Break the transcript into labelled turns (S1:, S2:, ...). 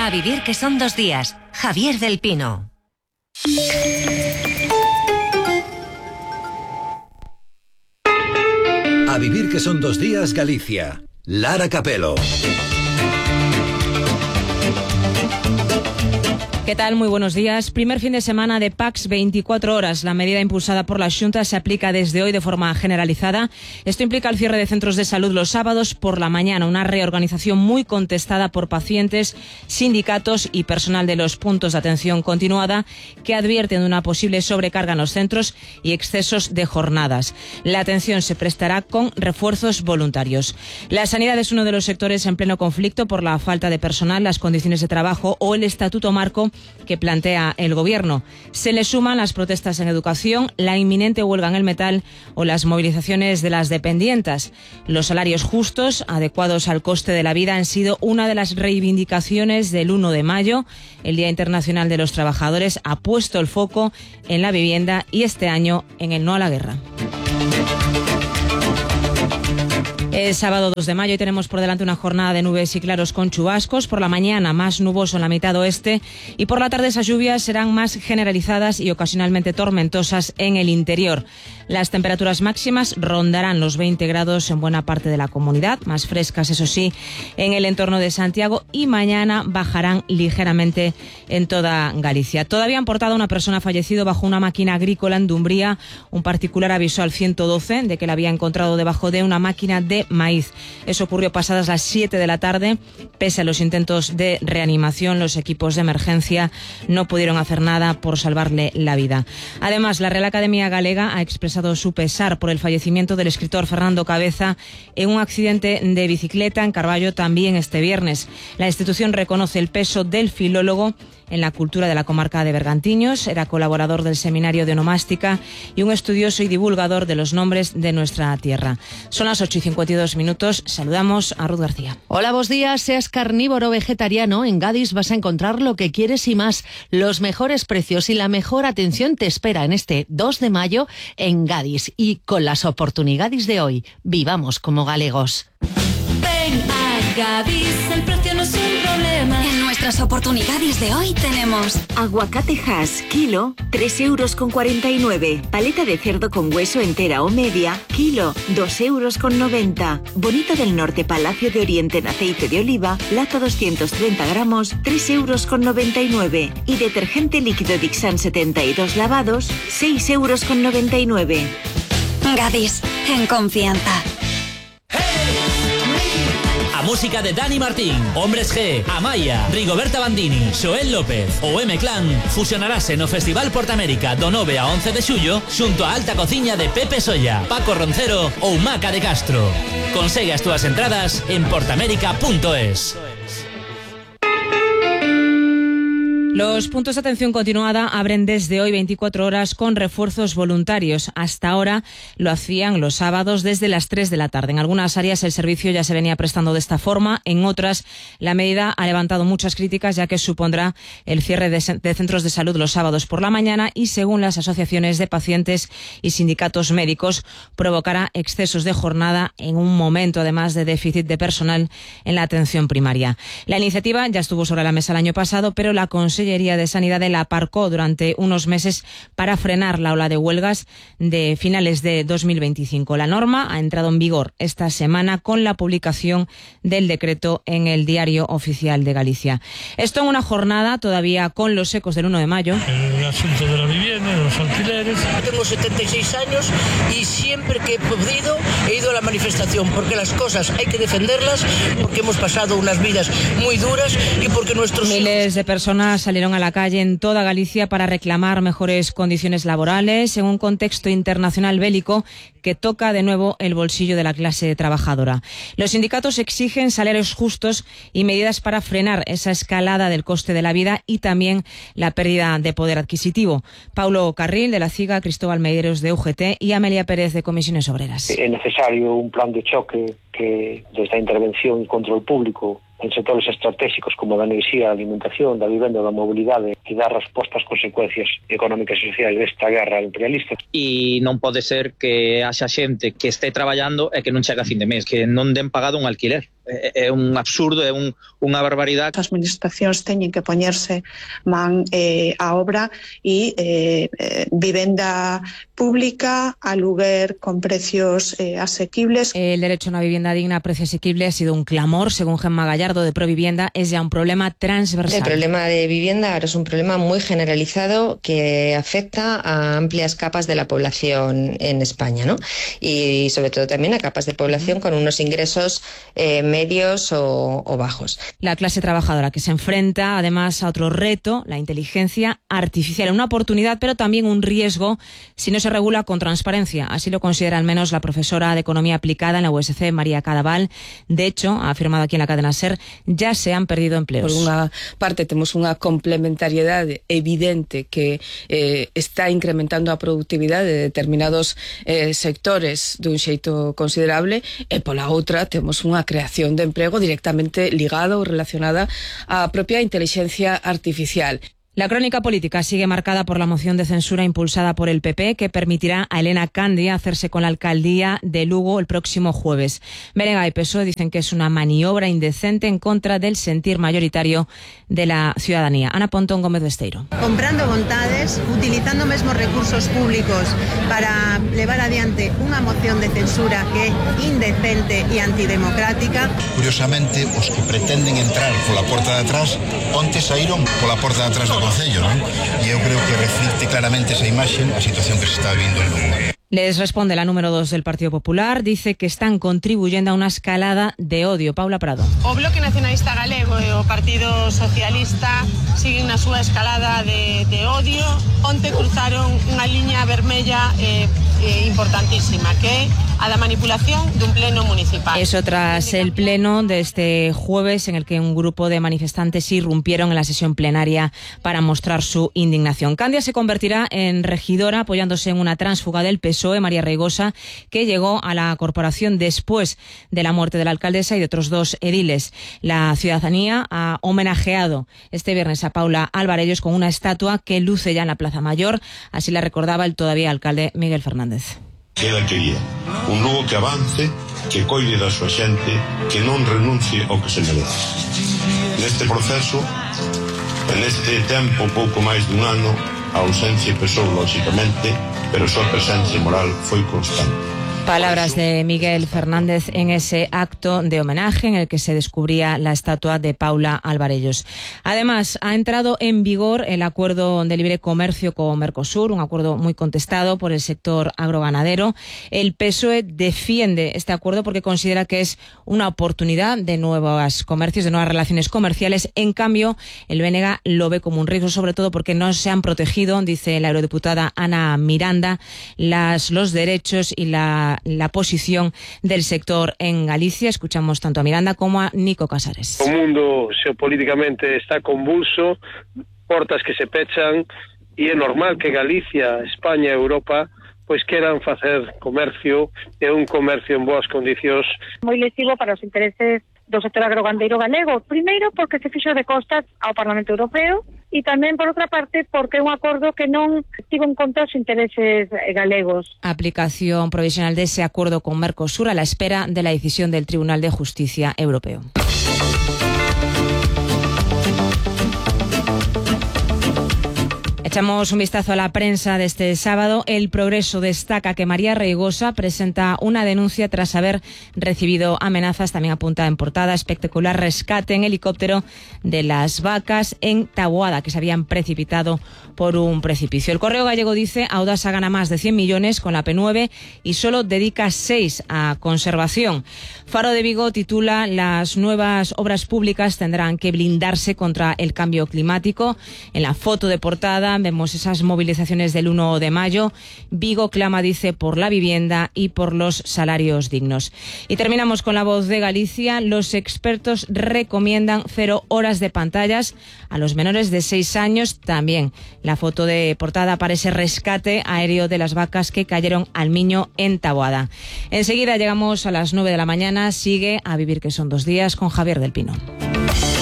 S1: A vivir que son 2 días. Javier del Pino.
S2: A vivir que son 2 días, Galicia. Lara Capelo.
S3: ¿Qué tal? Muy buenos días. Primer fin de semana de PACS 24 horas. La medida impulsada por la Xunta se aplica desde hoy de forma generalizada. Esto implica el cierre de centros de salud los sábados por la mañana, una reorganización muy contestada por pacientes, sindicatos y personal de los puntos de atención continuada que advierten de una posible sobrecarga en los centros y excesos de jornadas. La atención se prestará con refuerzos voluntarios. La sanidad es uno de los sectores en pleno conflicto por la falta de personal, las condiciones de trabajo o el estatuto marco que plantea el Gobierno. Se le suman las protestas en educación, la inminente huelga en el metal o las movilizaciones de las dependientas. Los salarios justos, adecuados al coste de la vida, han sido una de las reivindicaciones del 1 de mayo. El Día Internacional de los Trabajadores ha puesto el foco en la vivienda y este año en el no a la guerra. Es sábado 2 de mayo y tenemos por delante una jornada de nubes y claros con chubascos. Por la mañana más nuboso en la mitad oeste y por la tarde esas lluvias serán más generalizadas y ocasionalmente tormentosas en el interior. Las temperaturas máximas rondarán los 20 grados en buena parte de la comunidad, más frescas eso sí en el entorno de Santiago, y mañana bajarán ligeramente en toda Galicia. Todavía han portado a una persona fallecido bajo una máquina agrícola en Dumbría. Un particular avisó al 112 de que la había encontrado debajo de una máquina de maíz. Eso ocurrió pasadas las 7 de la tarde. Pese a los intentos de reanimación, los equipos de emergencia no pudieron hacer nada por salvarle la vida. Además, la Real Academia Galega ha expresado su pesar por el fallecimiento del escritor Fernando Cabeza en un accidente de bicicleta en Carballo también este viernes. La institución reconoce el peso del filólogo en la cultura de la comarca de Bergantiños. Era colaborador del Seminario de Onomástica y un estudioso y divulgador de los nombres de nuestra tierra. Son las 8:52 minutos. Saludamos a Ruth García.
S4: Hola, buenos días. Seas carnívoro o vegetariano, en Gadis vas a encontrar lo que quieres y más. Los mejores precios y la mejor atención te espera en este 2 de mayo en Gadis. Y con las oportunidades de hoy, vivamos como galegos.
S5: Ven a Gadis, el precio no es un problema. En nuestras oportunidades de hoy tenemos
S6: aguacate Hass, kilo, 3,49 €. Paleta de cerdo con hueso entera o media, kilo, 2,90 €. Bonito del Norte Palacio de Oriente en aceite de oliva, lata 230 gramos, 3,99 €. Y detergente líquido Dixan 72 lavados, 6,99 €.
S5: Gadis, en confianza.
S7: A música de Dani Martín, Hombres G, Amaya, Rigoberta Bandini, Xoel López ou M-Clan fusionarase no Festival Portamérica do 9 a 11 de xullo xunto a Alta Cociña de Pepe Solla, Paco Roncero ou Maca de Castro. Consegue as túas entradas en portamérica.es.
S3: Los puntos de atención continuada abren desde hoy 24 horas con refuerzos voluntarios. Hasta ahora lo hacían los sábados desde las 3 de la tarde. En algunas áreas el servicio ya se venía prestando de esta forma. En otras, la medida ha levantado muchas críticas, ya que supondrá el cierre de centros de salud los sábados por la mañana y, según las asociaciones de pacientes y sindicatos médicos, provocará excesos de jornada en un momento, además, de déficit de personal en la atención primaria. La iniciativa ya estuvo sobre la mesa el año pasado, pero la Consellería de Sanidad la aparcó durante unos meses para frenar la ola de huelgas de finales de 2025. La norma ha entrado en vigor esta semana con la publicación del decreto en el Diario Oficial de Galicia. Esto en una jornada todavía con los ecos del 1 de mayo.
S8: El asunto de la vivienda, de los alquileres.
S9: Tengo 76 años y siempre que he podido he ido a la manifestación, porque las cosas hay que defenderlas, porque hemos pasado unas vidas muy duras y porque nuestros
S3: miles de personas salieron a la calle en toda Galicia para reclamar mejores condiciones laborales en un contexto internacional bélico que toca de nuevo el bolsillo de la clase trabajadora. Los sindicatos exigen salarios justos y medidas para frenar esa escalada del coste de la vida y también la pérdida de poder adquisitivo. Paulo Carril, de la CIGA, Cristóbal Medeiros, de UGT, y Amelia Pérez, de Comisiones Obreras.
S10: Es necesario un plan de choque que, desde a intervención e control público en sectores estratégicos como a da enerxía, a alimentación, da vivenda, da mobilidade, e dar resposta ás consecuencias económicas e sociais desta guerra imperialista.
S11: E non pode ser que haxa xente que este traballando e que non chegue a fin de mes, que non den pagado un alquiler. é un absurdo, é unha barbaridade.
S12: As administracións teñen que poñerse man á obra e vivenda pública, aluguer con precios asequibles.
S3: El derecho a una vivienda digna a precio asequible ha sido un clamor, según Gemma Gallardo de Provivienda, es ya un problema transversal.
S13: El problema de vivienda ahora es un problema muy generalizado que afecta a amplias capas de la población en España, ¿no? Y sobre todo también a capas de población con unos ingresos medios o bajos.
S3: La clase trabajadora que se enfrenta además a otro reto, la inteligencia artificial, una oportunidad pero también un riesgo si no se regula con transparencia. Así lo considera al menos la profesora de Economía Aplicada en la USC, María Cadaval. De hecho, ha afirmado aquí en la cadena SER, ya se han perdido empleos.
S14: Por unha parte temos unha complementariedade evidente que está incrementando a productividade de determinados sectores dun xeito considerable e pola outra temos unha creación de emprego directamente ligada ou relacionada á propia inteligencia artificial.
S3: La crónica política sigue marcada por la moción de censura impulsada por el PP que permitirá a Elena Candia hacerse con la alcaldía de Lugo el próximo jueves. Berenga y PSOE dicen que es una maniobra indecente en contra del sentir mayoritario de la ciudadanía. Ana Pontón Gómez Besteiro.
S15: Comprando vontades, utilizando mesmos recursos públicos para levar adiante unha moción de censura que é indecente e antidemocrática.
S16: Curiosamente, os que pretenden entrar pola porta de atrás, onte saíron pola porta de atrás do Concello, non? E eu creo que reflicte claramente esa imaxe a situación que se está vivindo en Lugo.
S3: Les responde la número 2 del Partido Popular, dice que están contribuyendo a una escalada de odio. Paula Prado.
S17: O Bloque Nacionalista Galego e o Partido Socialista siguen na súa escalada de odio. Onte cruzaron unha liña vermella importantísima, que é a da manipulación dun pleno municipal.
S3: Eso tras el pleno de este jueves en el que un grupo de manifestantes irrumpieron en la sesión plenaria para mostrar su indignación. Candia se convertirá en regidora apoyándose en una tránsfuga del PSOE, María Reigosa, que llegó a la corporación después de la muerte de la alcaldesa y de otros 2 ediles. La ciudadanía ha homenajeado este viernes a Paula Alvarellos con una estatua que luce ya en la Plaza Mayor, así la recordaba el todavía alcalde Miguel Fernández.
S18: Queda quería un Lugo que avance, que coide da súa xente, que non renuncie ao que se merece. Neste proceso, neste tempo pouco máis dun ano, a ausencia pesou lógicamente, pero a súa presencia moral foi constante.
S3: Palabras de Miguel Fernández en ese acto de homenaje en el que se descubría la estatua de Paula Alvarellos. Además, ha entrado en vigor el acuerdo de libre comercio con Mercosur, un acuerdo muy contestado por el sector agroganadero. El PSOE defiende este acuerdo porque considera que es una oportunidad de nuevos comercios, de nuevas relaciones comerciales. En cambio, el BNG lo ve como un riesgo, sobre todo porque no se han protegido, dice la eurodiputada Ana Miranda, los derechos y la posición del sector en Galicia. Escuchamos tanto a Miranda como a Nico Casares.
S19: O mundo xeopolíticamente está convulso, portas que se pechan, e é normal que Galicia, España e Europa pois queran facer comercio, e un comercio en boas condicións.
S20: Moi lesivo para os intereses do sector agrogandeiro galego. Primeiro, porque se fixo de costas ao Parlamento Europeo, e tamén, por outra parte, porque é un acordo que non tivo en conta os intereses galegos.
S3: Aplicación provisional de ese acuerdo con Mercosur a la espera de la decisión del Tribunal de Justicia Europeo. Echamos un vistazo a la prensa de este sábado. El Progreso destaca que María Reigosa presenta una denuncia tras haber recibido amenazas. También apunta en portada espectacular rescate en helicóptero de las vacas en Taboada, que se habían precipitado por un precipicio. El Correo Gallego dice Audasa gana más de 100 millones con la P9 y solo dedica 6 a conservación. Faro de Vigo titula las nuevas obras públicas tendrán que blindarse contra el cambio climático. En la foto de portada vemos esas movilizaciones del 1 de mayo. Vigo clama, dice, por la vivienda y por los salarios dignos. Y terminamos con La Voz de Galicia. Los expertos recomiendan 0 horas de pantallas a los menores de 6 años. También la foto de portada para ese rescate aéreo de las vacas que cayeron al Miño en Taboada. Enseguida llegamos a las 9 de la mañana. Sigue A Vivir que son 2 días con Javier del Pino.